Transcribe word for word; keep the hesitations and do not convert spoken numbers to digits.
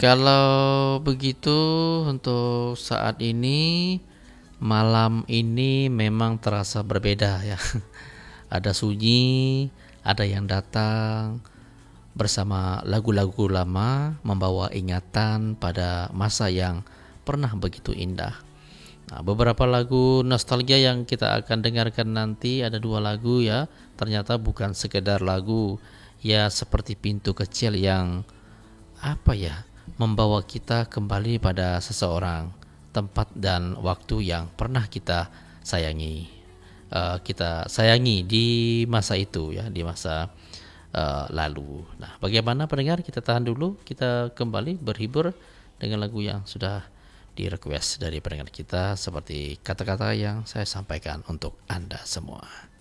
Kalau begitu untuk saat ini, malam ini memang terasa berbeda ya. Ada sunyi, ada yang datang bersama lagu-lagu lama membawa ingatan pada masa yang pernah begitu indah. Nah, beberapa lagu nostalgia yang kita akan dengarkan nanti ada dua lagu ya. Ternyata bukan sekedar lagu, ya seperti pintu kecil yang apa ya, membawa kita kembali pada seseorang, tempat dan waktu yang pernah kita sayangi. Eh, kita sayangi di masa itu ya, di masa eh, lalu. Nah, bagaimana pendengar? Kita tahan dulu, kita kembali berhibur dengan lagu yang sudah di request dari pendengar kita seperti kata-kata yang saya sampaikan untuk Anda semua.